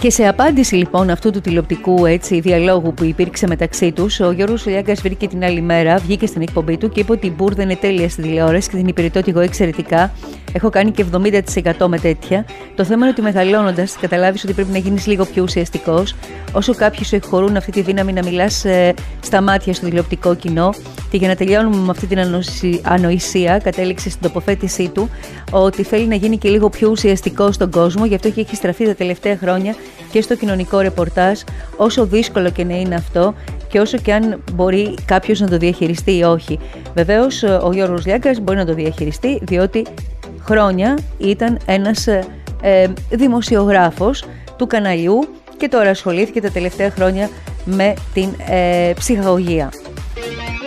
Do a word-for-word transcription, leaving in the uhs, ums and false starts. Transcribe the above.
Και σε απάντηση λοιπόν αυτού του τηλεοπτικού έτσι, διαλόγου που υπήρξε μεταξύ τους, ο Γιώργος Λιάγκας βρήκε την άλλη μέρα, βγήκε στην εκπομπή του και είπε ότι η Μπούρδα είναι τέλεια στη τηλεόραση και την υπηρετώ και εγώ εξαιρετικά. Έχω κάνει και εβδομήντα τοις εκατό με τέτοια. Το θέμα είναι ότι μεγαλώνοντας καταλάβεις ότι πρέπει να γίνεις λίγο πιο ουσιαστικός. Όσο κάποιοι σου εκχωρούν αυτή τη δύναμη να μιλάς ε, στα μάτια στο τηλεοπτικό κοινό. Και για να τελειώνουμε με αυτή την ανοησία, κατέληξε στην τοποθέτησή του ότι θέλει να γίνει και λίγο πιο ουσιαστικό στον κόσμο. Γι' αυτό και έχει στραφεί τα τελευταία χρόνια και στο κοινωνικό ρεπορτάζ, όσο δύσκολο και να είναι αυτό και όσο και αν μπορεί κάποιος να το διαχειριστεί ή όχι. Βεβαίως, ο Γιώργος Λιάγκας μπορεί να το διαχειριστεί, διότι χρόνια ήταν ένας ε, ε, δημοσιογράφος του καναλιού και τώρα ασχολήθηκε τα τελευταία χρόνια με την ε, ψυχαγωγία.